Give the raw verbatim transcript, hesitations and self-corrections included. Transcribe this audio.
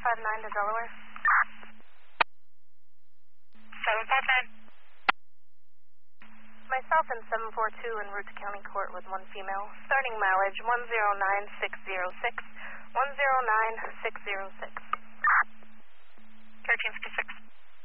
five nine to Delaware. seven five nine. Myself and seven four two en route to County Court with one female. Starting mileage one zero nine six zero six. one zero nine six zero six. thirteen fifty-six.